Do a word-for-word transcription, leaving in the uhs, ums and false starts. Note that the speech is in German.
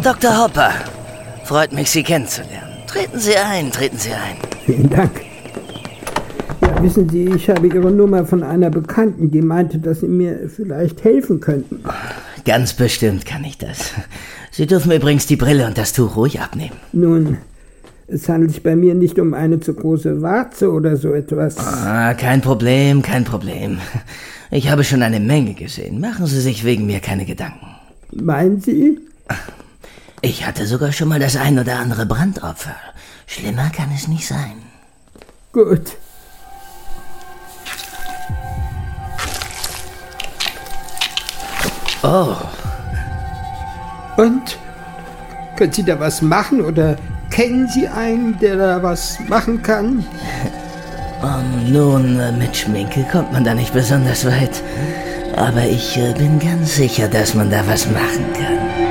Doktor Hopper. Freut mich, Sie kennenzulernen. Treten Sie ein, treten Sie ein. Vielen Dank. Ja, wissen Sie, ich habe Ihre Nummer von einer Bekannten, die meinte, dass Sie mir vielleicht helfen könnten. Ganz bestimmt kann ich das. Sie dürfen übrigens die Brille und das Tuch ruhig abnehmen. Nun, es handelt sich bei mir nicht um eine zu große Warze oder so etwas. Ah, kein Problem, kein Problem. Ich habe schon eine Menge gesehen. Machen Sie sich wegen mir keine Gedanken. Meinen Sie? Ich hatte sogar schon mal das ein oder andere Brandopfer. Schlimmer kann es nicht sein. Gut. Oh. Und? Können Sie da was machen oder kennen Sie einen, der da was machen kann? Um, nun, mit Schminke kommt man da nicht besonders weit. Aber ich äh, bin ganz sicher, dass man da was machen kann.